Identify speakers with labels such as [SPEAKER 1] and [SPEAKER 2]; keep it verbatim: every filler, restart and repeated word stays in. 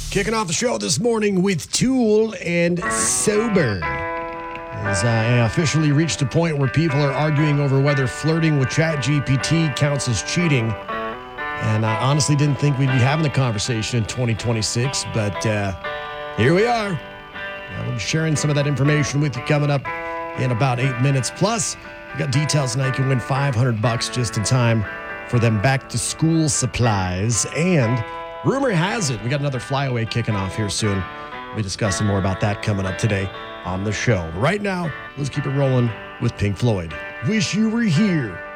[SPEAKER 1] Kicking off the show this morning with Tool and Sober. As I officially reached a point where people are arguing over whether flirting with ChatGPT counts as cheating. And I honestly didn't think we'd be having the conversation in twenty twenty-six, but uh, here we are. Uh, we'll be sharing some of that information with you coming up in about eight minutes. Plus, we got details tonight. You can win five hundred bucks just in time for them back-to-school supplies. And rumor has it, we got another flyaway kicking off here soon. We'll be discussing more about that coming up today on the show. Right now, let's keep it rolling with Pink Floyd. Wish You Were Here.